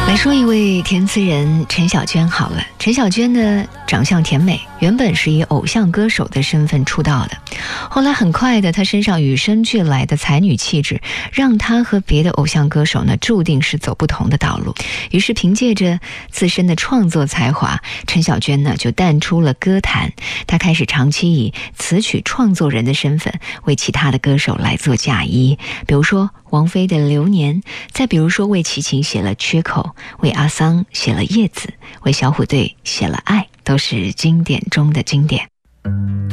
来说一位填词人陈小娟好了。陈小娟呢，长相甜美，原本是以偶像歌手的身份出道的，后来很快的，她身上与生俱来的才女气质，让她和别的偶像歌手呢，注定是走不同的道路。于是凭借着自身的创作才华，陈小娟呢就淡出了歌坛，她开始长期以词曲创作人的身份为其他的歌手来做嫁衣，比如说王菲的《流年》，再比如说为齐秦写了《缺口》，为阿桑写了《叶子》，为小虎队写了《爱》，都是经典中的经典。